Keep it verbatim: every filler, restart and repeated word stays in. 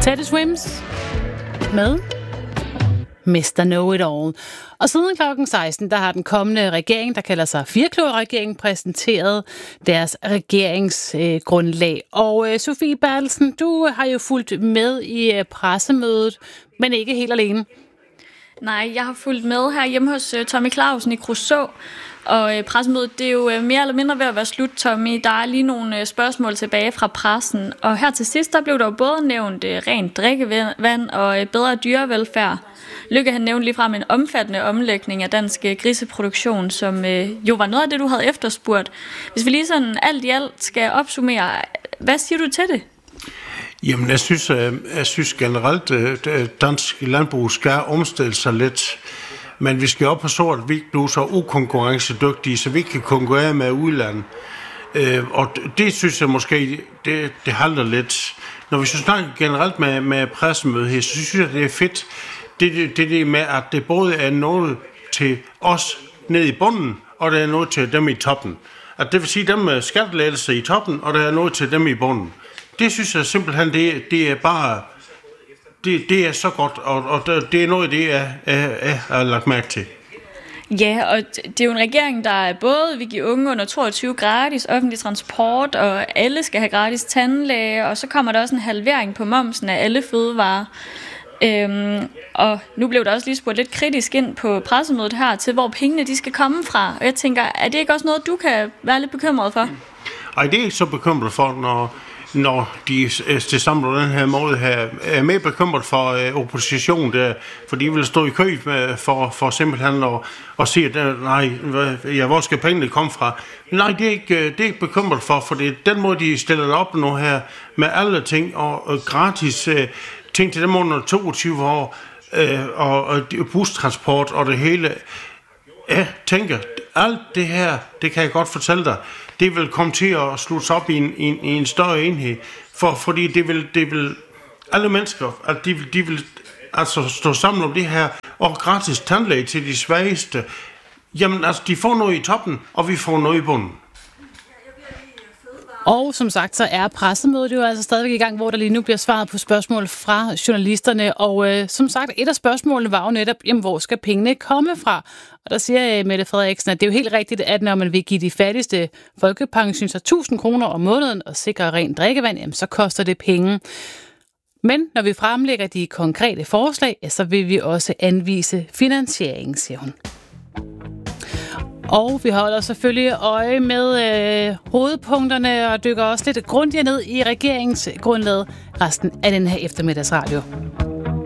Teddy Swims med mister Know-it-all. Og siden klokken seksten, der har den kommende regering, der kalder sig Firkløver-regeringen, præsenteret deres regeringsgrundlag. Øh, og øh, Sofie Bertelsen, du har jo fulgt med i øh, pressemødet, men ikke helt alene. Nej, jeg har fulgt med her hjemme hos uh, Tommy Clausen i Kruså, og uh, pressemødet, det er jo uh, mere eller mindre ved at være slut, Tommy. Der er lige nogle uh, spørgsmål tilbage fra pressen, og her til sidst, der blev der jo både nævnt uh, rent drikkevand og uh, bedre dyrevelfærd. Lykke, han nævnte lige frem en omfattende omlægning af dansk uh, griseproduktion, som uh, jo var noget af det, du havde efterspurgt. Hvis vi lige sådan alt i alt skal opsummere, hvad siger du til det? Jamen, jeg synes, jeg synes generelt, at dansk landbrug skal omstille sig lidt, men vi skal op på sort, at vi ikke bliver så ukonkurrencedygtige, så vi kan konkurrere med udlandet. Og det synes jeg måske, det, det halter lidt. Når vi så snakker generelt med, med pressemødet her, så synes jeg, det er fedt, det, det, det, det med, at det både er noget til os nede i bunden, og der er noget til dem i toppen. At det vil sige, dem med skattelettelser i toppen, og der er noget til dem i bunden. Det synes jeg simpelthen, det, det er bare, det, det er så godt, og, og det er noget af det, jeg, jeg, jeg har lagt mærke til. Ja, og det er jo en regering, der både vil give unge under toogtyve gratis offentlig transport, og alle skal have gratis tandlæge, og så kommer der også en halvering på momsen af alle fødevarer. Øhm, og nu blev der også lige spurgt lidt kritisk ind på pressemødet her, til hvor pengene de skal komme fra. Og jeg tænker, er det ikke også noget, du kan være lidt bekymret for? Ej, det er ikke så bekymret for, når... når de til sammen på den her måde her, er mere bekymret for øh, opposition, der, for de vil stå i kø med, for, for simpelthen at, at sige, at nej, ja, hvor skal pengene komme fra? Nej, det er ikke, det er ikke bekymret for, for det er den måde, de stiller op nu her, med alle ting, og, og gratis øh, ting til dem under toogtyve år, øh, og, og bustransport og det hele. Jeg tænker, alt det her, det kan jeg godt fortælle dig, det vil komme til at slutte op i en, i en, i en større enhed, for, fordi det vil, det vil alle mennesker, at de, de vil altså stå sammen om det her, og gratis tandlæge til de svageste. Jamen altså, de får noget i toppen, og vi får noget i bunden. Og som sagt, så er pressemødet jo altså stadigvæk i gang, hvor der lige nu bliver svaret på spørgsmål fra journalisterne. Og øh, som sagt, et af spørgsmålene var jo netop, jamen, hvor skal pengene komme fra? Og der siger øh, Mette Frederiksen, at det er jo helt rigtigt, at når man vil give de fattigste folkepensionister tusind kroner om måneden og sikre rent drikkevand, jamen, så koster det penge. Men når vi fremlægger de konkrete forslag, ja, så vil vi også anvise finansiering, siger hun. Og vi holder selvfølgelig øje med øh, hovedpunkterne og dykker også lidt grundigere ned i regeringsgrundlaget resten af den her eftermiddagsradio.